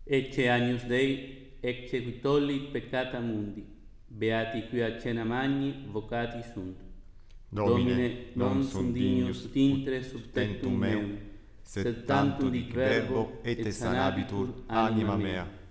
Ecce agnus Dei, ecce qui tollit peccata mundi, beati qui a cena magni vocati sunt. Domine, non sum dignus intre sub tectum meum, sed tantum dic verbo et sanabitur anima mea.